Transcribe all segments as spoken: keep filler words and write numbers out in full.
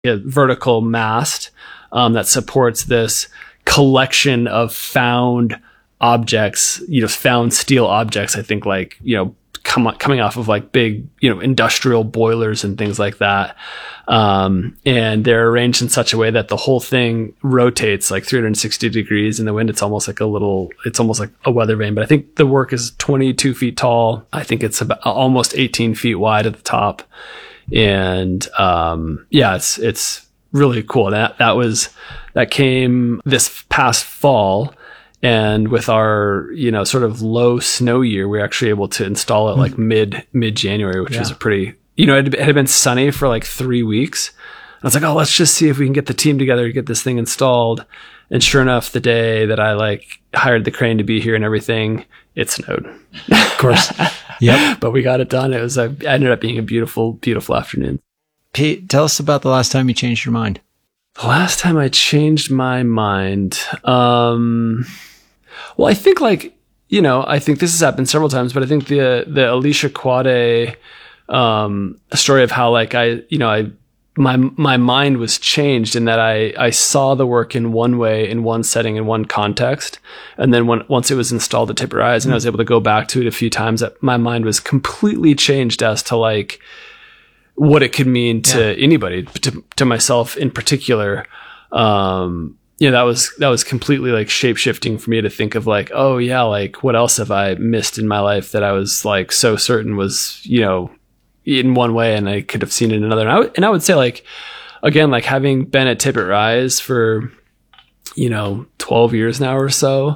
a vertical mast um, that supports this collection of found objects, you know, found steel objects, I think like, you know, come, coming off of like big, you know, industrial boilers and things like that. Um, and they're arranged in such a way that the whole thing rotates like three hundred sixty degrees in the wind. It's almost like a little, it's almost like a weather vane, but I think the work is twenty-two feet tall. I think it's about almost eighteen feet wide at the top. And, um, yeah, it's, it's really cool. That, that was, that came this past fall. And with our, you know, sort of low snow year, we were actually able to install it like mid, mid January, which yeah. is a pretty, you know, it had been sunny for like three weeks. I was like, oh, let's just see if we can get the team together to get this thing installed. And sure enough, the day that I like hired the crane to be here and everything, it snowed. Of course. Yep. But we got it done. It was, a, it ended up being a beautiful, beautiful afternoon. Pete, tell us about the last time you changed your mind. The last time I changed my mind, um, well, I think like, you know, I think this has happened several times, but I think the, the Alicia Quade, um, story of how like I, you know, I, my, my mind was changed in that I, I saw the work in one way, in one setting, in one context. And then when, once it was installed at Tip Your Eyes and I was able to go back to it a few times, that my mind was completely changed as to like what it could mean to yeah. anybody, to, to myself in particular. Um, you know, that was, that was completely like shape shifting for me to think of like, oh yeah, like what else have I missed in my life that I was like so certain was, you know, in one way and I could have seen it in another. And I, w- and I would say like, again, like having been at Tip Your Eyes for, you know, twelve years now or so,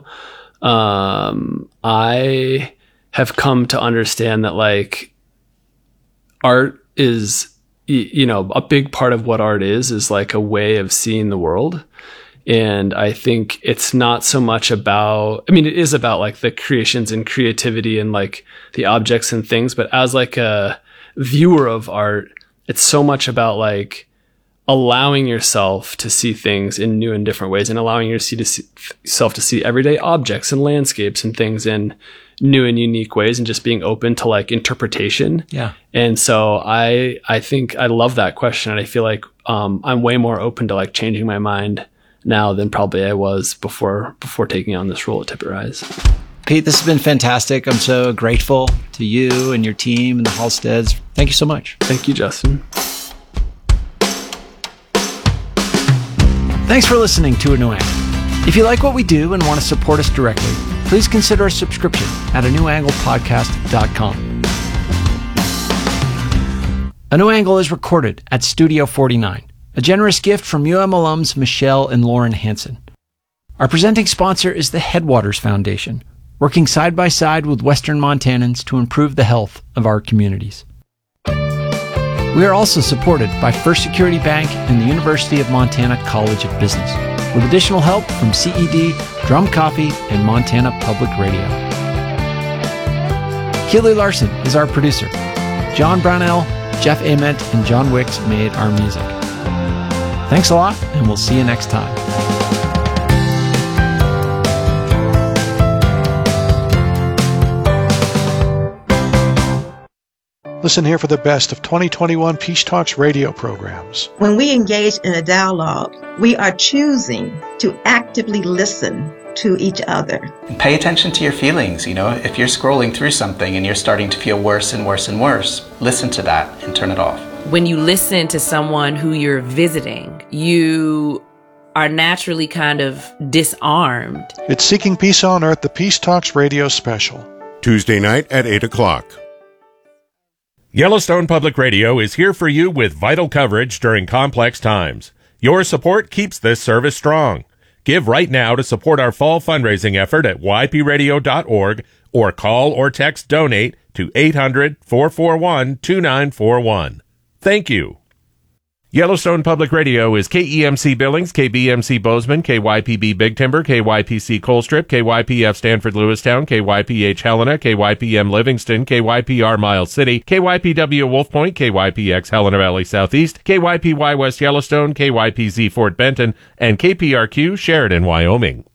um, I have come to understand that like art is, you know, a big part of what art is, is like a way of seeing the world. And I think it's not so much about, I mean, it is about like the creations and creativity and like the objects and things, but as like a viewer of art, it's so much about like allowing yourself to see things in new and different ways and allowing yourself to see everyday objects and landscapes and things in new and unique ways and just being open to like interpretation. Yeah. And so I, I think I love that question. And I feel like, um, I'm way more open to like changing my mind now than probably I was before, before taking on this role at Tip Your Eyes. Pete, this has been fantastic. I'm so grateful to you and your team and the Halsteads. Thank you so much. Thank you, Justin. Thanks for listening to A New Angle. If you like what we do and want to support us directly, please consider a subscription at a new angle podcast dot com. A New Angle is recorded at Studio forty-nine, a generous gift from U M alums Michelle and Lauren Hansen. Our presenting sponsor is the Headwaters Foundation, working side by side with Western Montanans to improve the health of our communities. We are also supported by First Security Bank and the University of Montana College of Business, with additional help from C E D, Drum Coffee, and Montana Public Radio. Keely Larson is our producer. John Brownell, Jeff Ament, and John Wicks made our music. Thanks a lot, and we'll see you next time. Listen here for the best of twenty twenty-one Peace Talks radio programs. When we engage in a dialogue, we are choosing to actively listen to each other. Pay attention to your feelings. You know, if you're scrolling through something and you're starting to feel worse and worse and worse, listen to that and turn it off. When you listen to someone who you're visiting, you are naturally kind of disarmed. It's Seeking Peace on Earth, the Peace Talks radio special. Tuesday night at eight o'clock. Yellowstone Public Radio is here for you with vital coverage during complex times. Your support keeps this service strong. Give right now to support our fall fundraising effort at y p radio dot org or call or text donate to eight hundred, four four one, two nine four one. Thank you. Yellowstone Public Radio is K E M C Billings, K B M C Bozeman, K Y P B Big Timber, K Y P C Colstrip, K Y P F Stanford Lewistown, K Y P H Helena, K Y P M Livingston, K Y P R Miles City, K Y P W Wolf Point, K Y P X Helena Valley Southeast, K Y P Y West Yellowstone, K Y P Z Fort Benton, and K P R Q Sheridan, Wyoming.